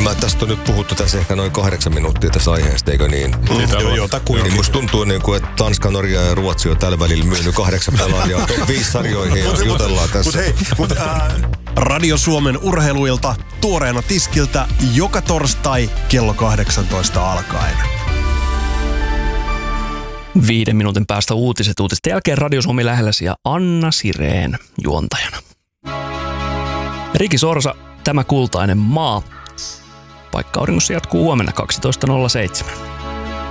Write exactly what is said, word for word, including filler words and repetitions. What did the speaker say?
Mä tästä on nyt puhuttu tässä ehkä noin kahdeksan minuuttia tässä aiheesta, eikö niin? Mm, joo, joo, niin musta tuntuu niin kuin, että Tanska, Norja ja Ruotsi on tällä välillä myynyt kahdeksan pelaajaa top viisi sarjoihin ja jutellaan tässä. Mut hei, mut, äh, Radio Suomen urheiluilta tuoreena tiskiltä joka torstai kello kahdeksantoista alkaen. Viiden minuutin päästä uutiset. Uutisten jälkeen Radio Suomi lähelläsi ja Anna Sireen juontajana. Riki Sorsa, Tämä kultainen maa. Paikka auringossa jatkuu huomenna kaksitoista nolla seitsemän.